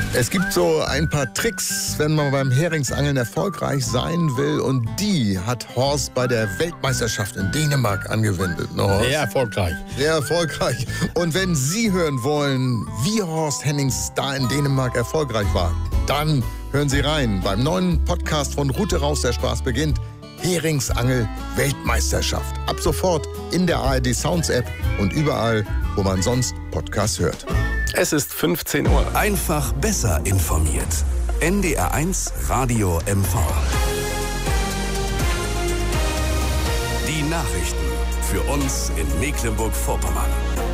Es gibt so ein paar Tricks, wenn man beim Heringsangeln erfolgreich sein will. Und die hat Horst bei der Weltmeisterschaft in Dänemark angewendet. Ne, Horst? Sehr erfolgreich. Sehr erfolgreich. Und wenn Sie hören wollen, wie Horst Hennings da in Dänemark erfolgreich war, dann hören Sie rein beim neuen Podcast von Route raus, der Spaß beginnt. Heringsangel Weltmeisterschaft. Ab sofort in der ARD Sounds App und überall, wo man sonst Podcasts hört. Es ist 15 Uhr. Einfach besser informiert. NDR1 Radio MV. Die Nachrichten für uns in Mecklenburg-Vorpommern.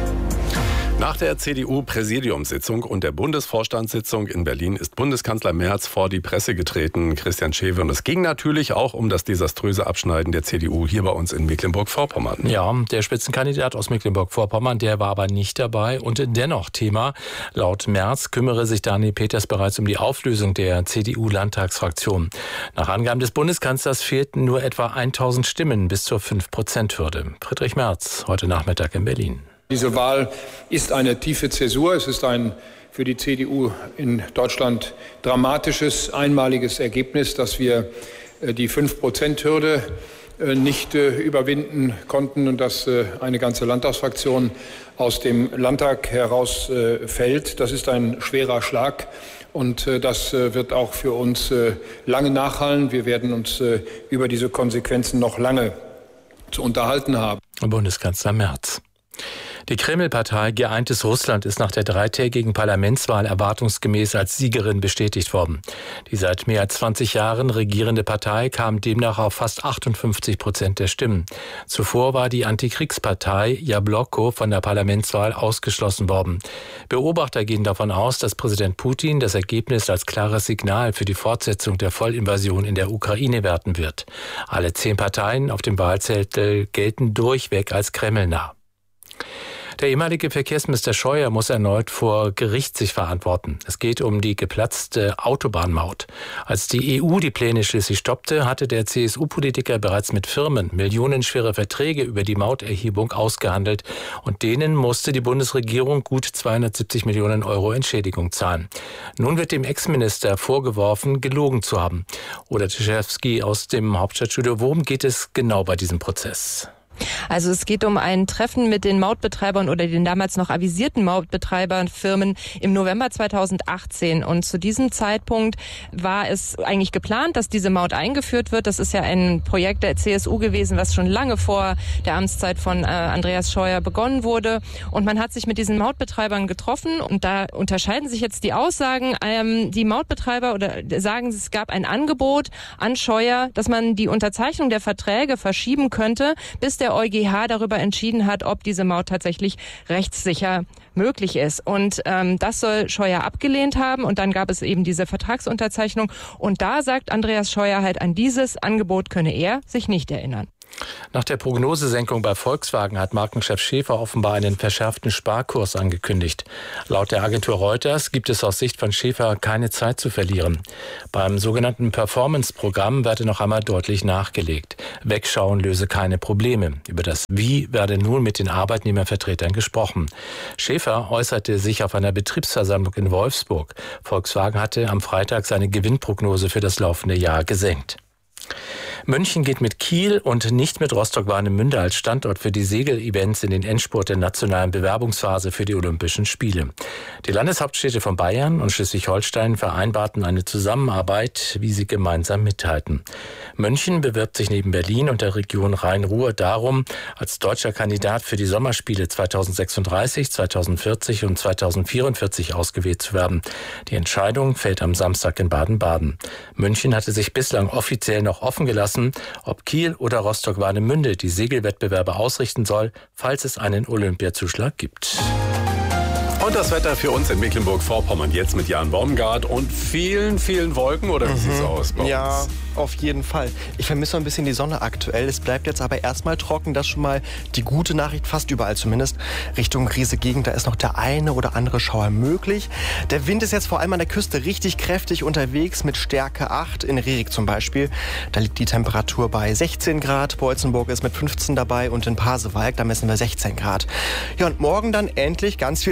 Nach der CDU-Präsidiumssitzung und der Bundesvorstandssitzung in Berlin ist Bundeskanzler Merz vor die Presse getreten, Christian Schewe. Und es ging natürlich auch um das desaströse Abschneiden der CDU hier bei uns in Mecklenburg-Vorpommern. Ja, der Spitzenkandidat aus Mecklenburg-Vorpommern, der war aber nicht dabei und dennoch Thema. Laut Merz kümmere sich Daniel Peters bereits um die Auflösung der CDU-Landtagsfraktion. Nach Angaben des Bundeskanzlers fehlten nur etwa 1000 Stimmen bis zur 5%-Hürde. Friedrich Merz, heute Nachmittag in Berlin. Diese Wahl ist eine tiefe Zäsur. Es ist ein für die CDU in Deutschland dramatisches, einmaliges Ergebnis, dass wir die 5%-Hürde nicht überwinden konnten und dass eine ganze Landtagsfraktion aus dem Landtag herausfällt. Das ist ein schwerer Schlag. Und das wird auch für uns lange nachhallen. Wir werden uns über diese Konsequenzen noch lange zu unterhalten haben. Bundeskanzler Merz. Die Kreml-Partei Geeintes Russland ist nach der dreitägigen Parlamentswahl erwartungsgemäß als Siegerin bestätigt worden. Die seit mehr als 20 Jahren regierende Partei kam demnach auf fast 58% der Stimmen. Zuvor war die Antikriegspartei Jabloko von der Parlamentswahl ausgeschlossen worden. Beobachter gehen davon aus, dass Präsident Putin das Ergebnis als klares Signal für die Fortsetzung der Vollinvasion in der Ukraine werten wird. Alle 10 Parteien auf dem Wahlzettel gelten durchweg als kremlnah. Der ehemalige Verkehrsminister Scheuer muss erneut vor Gericht sich verantworten. Es geht um die geplatzte Autobahnmaut. Als die EU die Pläne schließlich stoppte, hatte der CSU-Politiker bereits mit Firmen millionenschwere Verträge über die Mauterhebung ausgehandelt und denen musste die Bundesregierung gut 270 Millionen Euro Entschädigung zahlen. Nun wird dem Ex-Minister vorgeworfen, gelogen zu haben. Oder Tschewski aus dem Hauptstadtstudio. Worum geht es genau bei diesem Prozess? Also es geht um ein Treffen mit den Mautbetreibern oder den damals noch avisierten Mautbetreiberfirmen im November 2018. Und zu diesem Zeitpunkt war es eigentlich geplant, dass diese Maut eingeführt wird. Das ist ja ein Projekt der CSU gewesen, was schon lange vor der Amtszeit von Andreas Scheuer begonnen wurde. Und man hat sich mit diesen Mautbetreibern getroffen. Und da unterscheiden sich jetzt die Aussagen. Die Mautbetreiber oder sagen, es gab ein Angebot an Scheuer, dass man die Unterzeichnung der Verträge verschieben könnte, bis der EuGH darüber entschieden hat, ob diese Maut tatsächlich rechtssicher möglich ist. Und das soll Scheuer abgelehnt haben. Und dann gab es eben diese Vertragsunterzeichnung. Und da sagt Andreas Scheuer halt, an dieses Angebot könne er sich nicht erinnern. Nach der Prognosesenkung bei Volkswagen hat Markenchef Schäfer offenbar einen verschärften Sparkurs angekündigt. Laut der Agentur Reuters gibt es aus Sicht von Schäfer keine Zeit zu verlieren. Beim sogenannten Performance-Programm werde noch einmal deutlich nachgelegt. Wegschauen löse keine Probleme. Über das Wie werde nun mit den Arbeitnehmervertretern gesprochen. Schäfer äußerte sich auf einer Betriebsversammlung in Wolfsburg. Volkswagen hatte am Freitag seine Gewinnprognose für das laufende Jahr gesenkt. München geht mit Kiel und nicht mit Rostock-Warnemünde als Standort für die Segel-Events in den Endspurt der nationalen Bewerbungsphase für die Olympischen Spiele. Die Landeshauptstädte von Bayern und Schleswig-Holstein vereinbarten eine Zusammenarbeit, wie sie gemeinsam mitteilten. München bewirbt sich neben Berlin und der Region Rhein-Ruhr darum, als deutscher Kandidat für die Sommerspiele 2036, 2040 und 2044 ausgewählt zu werden. Die Entscheidung fällt am Samstag in Baden-Baden. München hatte sich bislang offiziell noch offen gelassen, ob Kiel oder Rostock-Warnemünde die Segelwettbewerbe ausrichten soll, falls es einen Olympiazuschlag gibt. Und das Wetter für uns in Mecklenburg-Vorpommern jetzt mit Jan Baumgart und vielen, vielen Wolken, oder wie sieht's aus bei uns? Ja, auf jeden Fall. Ich vermisse ein bisschen die Sonne aktuell. Es bleibt jetzt aber erstmal trocken. Das ist schon mal die gute Nachricht, fast überall zumindest. Richtung Riese-Gegend, da ist noch der eine oder andere Schauer möglich. Der Wind ist jetzt vor allem an der Küste richtig kräftig unterwegs mit Stärke 8. In Rerik zum Beispiel. Da liegt die Temperatur bei 16 Grad. Boitzenburg ist mit 15 dabei und in Pasewalk, da messen wir 16 Grad. Ja, und morgen dann endlich ganz viel Sonnenschein.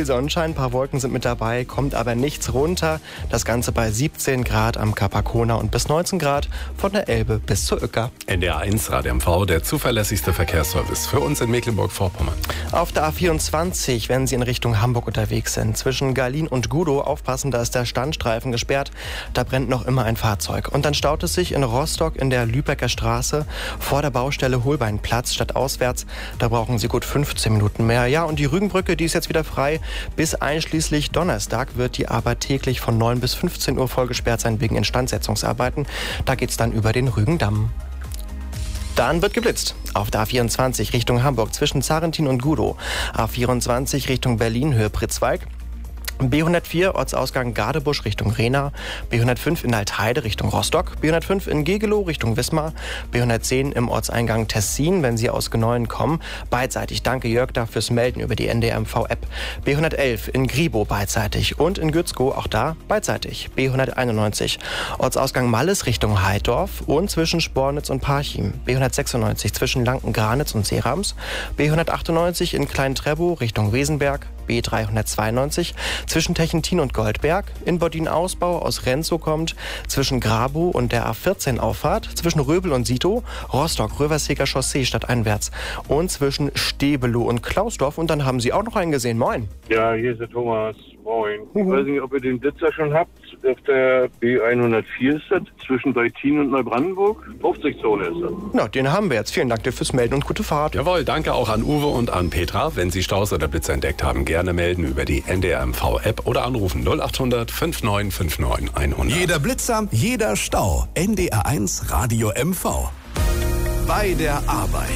Sonnenschein, ein paar Wolken sind mit dabei, kommt aber nichts runter. Das Ganze bei 17 Grad am Kap Arkona und bis 19 Grad von der Elbe bis zur Uecker. NDR 1 Radio MV, der zuverlässigste Verkehrsservice für uns in Mecklenburg-Vorpommern. Auf der A24, wenn Sie in Richtung Hamburg unterwegs sind, zwischen Garlin und Gudow, aufpassen, da ist der Standstreifen gesperrt. Da brennt noch immer ein Fahrzeug. Und dann staut es sich in Rostock in der Lübecker Straße vor der Baustelle Holbeinplatz statt auswärts. Da brauchen Sie gut 15 Minuten mehr. Ja, und die Rügenbrücke, die ist jetzt wieder frei. Bis einschließlich Donnerstag wird die aber täglich von 9 bis 15 Uhr voll gesperrt sein wegen Instandsetzungsarbeiten. Da geht's dann über den Rügendamm. Dann wird geblitzt. Auf der A24 Richtung Hamburg zwischen Zarentin und Gudow. A24 Richtung Berlin, Höhe Pritzwalk. B104 Ortsausgang Gadebusch Richtung Rehna, B105 in Altheide Richtung Rostock, B105 in Gegelow Richtung Wismar, B110 im Ortseingang Tessin, wenn Sie aus Geneuen kommen, beidseitig. Danke Jörg da fürs Melden über die NDR-MV-App. B111 in Gribow beidseitig und in Gützkow auch da beidseitig. B191 Ortsausgang Malles Richtung Heidorf und zwischen Spornitz und Parchim. B196 zwischen Lanken-Granitz und Seerams, B198 in Klein-Trebow Richtung Wesenberg, B392 zwischen Techentin und Goldberg, in Bodin-Ausbau aus Renzow kommt, zwischen Grabow und der A14 Auffahrt, zwischen Röbel und Sito, Rostock-Röverseger Chaussee stadteinwärts und zwischen Stebelow und Klausdorf. Und dann haben Sie auch noch einen gesehen. Moin. Ja, hier ist der Thomas. Moin. Ich weiß nicht, ob ihr den Blitzer schon habt. Auf der B104 ist das, zwischen Beutin und Neubrandenburg. 50-Zone ist das. Na, den haben wir jetzt. Vielen Dank dir fürs Melden und gute Fahrt. Jawohl, danke auch an Uwe und an Petra. Wenn Sie Staus oder Blitzer entdeckt haben, gerne melden über die NDR-MV-App oder anrufen 0800 5959 100. Jeder Blitzer, jeder Stau. NDR 1 Radio MV. Bei der Arbeit.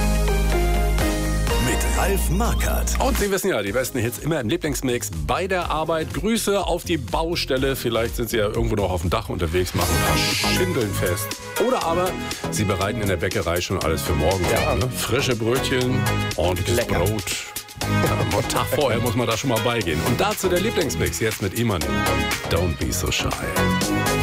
Ralf Markert. Und Sie wissen ja, die besten Hits immer im Lieblingsmix bei der Arbeit. Grüße auf die Baustelle. Vielleicht sind Sie ja irgendwo noch auf dem Dach unterwegs, machen ein paar Schindeln fest. Oder aber Sie bereiten in der Bäckerei schon alles für morgen vor. Ne? Frische Brötchen, ordentliches Brot. Am Tag vorher muss man da schon mal beigehen. Und dazu der Lieblingsmix jetzt mit Iman. Don't be so shy.